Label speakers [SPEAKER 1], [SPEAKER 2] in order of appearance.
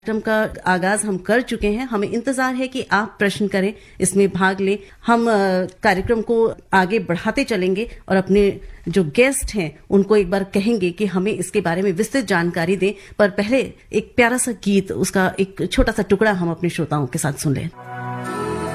[SPEAKER 1] कार्यक्रम का आगाज हम कर चुके हैं। हमें इंतजार है कि आप प्रश्न करें, इसमें भाग लें। हम कार्यक्रम को आगे बढ़ाते चलेंगे और अपने जो गेस्ट हैं उनको एक बार कहेंगे कि हमें इसके बारे में विस्तृत जानकारी दें। पर पहले एक प्यारा सा गीत, उसका एक छोटा सा टुकड़ा हम अपने श्रोताओं के साथ सुन लें।